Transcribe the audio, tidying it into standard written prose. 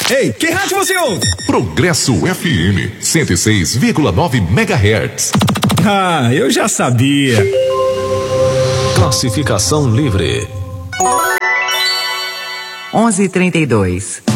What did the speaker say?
Ei, que rádio você ouve? Progresso FM 106,9 MHz. Ah, eu já sabia. Classificação livre. 11:32.